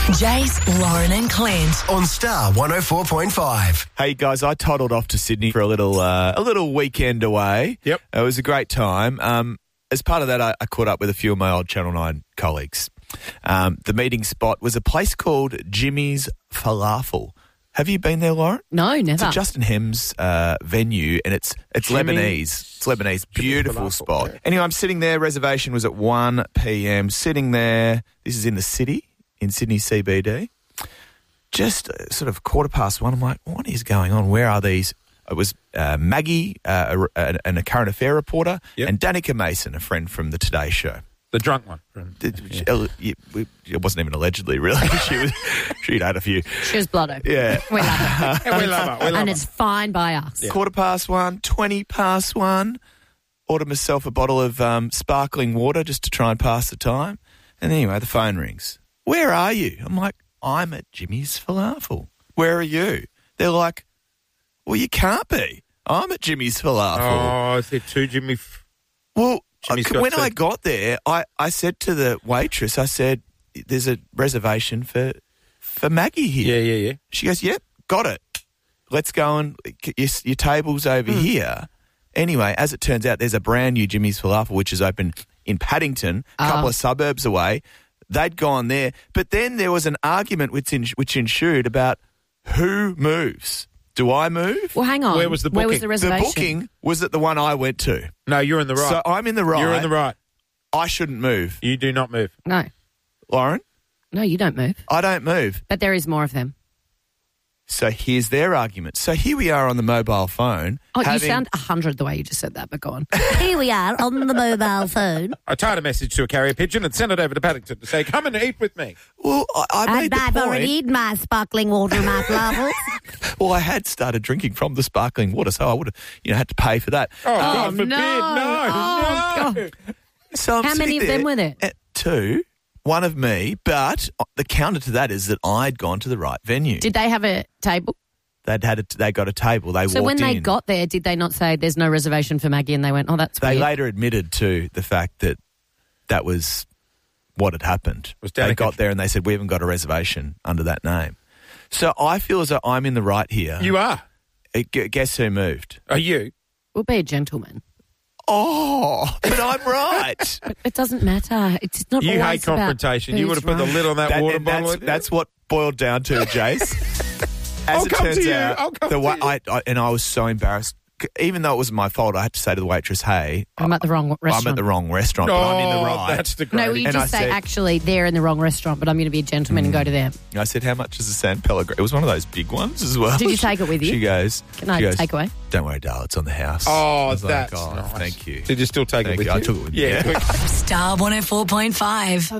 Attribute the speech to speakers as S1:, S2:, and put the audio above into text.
S1: Jace, Lauren and Clint.
S2: On Star 104.5.
S3: Hey guys, I toddled off to Sydney for a little weekend away.
S4: Yep.
S3: It was a great time. As part of that, I caught up with a few of my old Channel 9 colleagues. The meeting spot was a place called Jimmy's Falafel. Have you been there, Lauren?
S5: No, never.
S3: It's a Justin Hems venue, and it's Lebanese. It's Lebanese. Beautiful
S4: Falafel,
S3: spot.
S4: yeah.
S3: Anyway, I'm sitting there. Reservation was at 1 p.m. Sitting there. This is in the city, in Sydney CBD. Just sort of 1:15. I'm like, what is going on? Where are these? It was Maggie, and a current affair reporter,
S4: Yep.
S3: and Danica Mason, a friend from the Today Show.
S4: The drunk one.
S3: It wasn't even allegedly, really. She'd had a few.
S5: She was blooded.
S3: Yeah.
S5: We love her.
S4: And we love her.
S5: And it's fine by us.
S3: 1:15, 20:1. Ordered myself a bottle of sparkling water just to try and pass the time. And anyway, the phone rings. Where are you? I'm like, I'm at Jimmy's Falafel. Where are you? They're like, well, you can't be. I'm at Jimmy's Falafel.
S4: Oh, is there two Jimmy?
S3: Well,
S4: Jimmy's got
S3: when
S4: two.
S3: I got there, I said to the waitress, I said, there's a reservation for Maggie here.
S4: Yeah.
S3: She goes, yep, got it. Let's go and your table's over here. Anyway, as it turns out, there's a brand new Jimmy's Falafel, which is open in Paddington, a couple of suburbs away. They'd gone there. But then there was an argument which ensued about who moves. Do I move?
S5: Well, hang on.
S4: Where was the
S5: Where was
S4: booking?
S5: the
S3: The
S5: reservation?
S3: booking was at the one I went to.
S4: No, you're in the right.
S3: So I'm in the right.
S4: You're in the right.
S3: I shouldn't move.
S4: You do not move.
S5: No.
S3: Lauren,
S5: No, you don't move.
S3: I don't move.
S5: But there is more of them.
S3: So here's their argument. So here we are on the mobile phone.
S5: Oh, you sound 100 the way you just said that, but go on.
S6: Here we are on the mobile phone.
S4: I tied a message to a carrier pigeon and sent it over to Paddington to say, come and eat with me.
S3: Well, I made
S6: And
S3: the
S6: I've
S3: point.
S6: already eaten my sparkling water and my falafels.
S3: Well, I had started drinking from the sparkling water, so I would have, had to pay for that.
S4: Oh, God forbid.
S5: no.
S4: No.
S5: Oh,
S4: no.
S3: So I'm
S5: How many
S3: sitting
S5: of them
S3: there
S5: were there?
S3: At 2, one of me, but the counter to that is that I'd gone to the right venue.
S5: Did they have a table?
S3: They got a table. They
S5: So
S3: walked
S5: when they
S3: in.
S5: got there, did they not say there's no reservation for Maggie? And they went, oh, that's
S3: They
S5: weird.
S3: later admitted to the fact that was what had happened.
S4: Was
S3: They
S4: Danica-
S3: got there and they said, we haven't got a reservation under that name. So I feel as though I'm in the right here.
S4: You are.
S3: Guess who moved?
S4: Are you?
S5: We'll be a gentleman.
S3: Oh, but I'm right.
S5: But it doesn't matter. It's not
S4: You
S5: always
S4: hate confrontation.
S5: about
S4: You would have
S5: who's
S4: put the
S5: right.
S4: lid on that water bottle.
S3: That's what boiled down to, Jace. As
S4: I'll
S3: it
S4: come
S3: turns
S4: to you.
S3: out,
S4: I'll come
S3: the
S4: to
S3: way
S4: you.
S3: I was so embarrassed. Even though it wasn't my fault, I had to say to the waitress, "Hey,
S5: I'm at the wrong restaurant.
S3: I'm at the wrong restaurant, but I'm in the
S4: Oh,
S3: right."
S4: that's the
S5: No,
S4: great.
S5: you
S3: And
S5: just
S3: I
S5: say,
S3: said-
S5: actually, they're in the wrong restaurant, but I'm going to be a gentleman and go to them.
S3: I said, "How much is the San Pellegrino?" It was one of those big ones as well.
S5: Did you take it with you?
S3: She goes,
S5: Can I take away?
S3: "Don't worry, darling, it's on the house."
S4: Oh,
S3: I was
S4: that's
S3: like,
S4: nice.
S3: Thank you.
S4: Did you still take
S3: Thank
S4: it with
S3: you.
S4: you?
S3: I took it with me,
S4: Yeah.
S3: yeah.
S1: Star 104.5.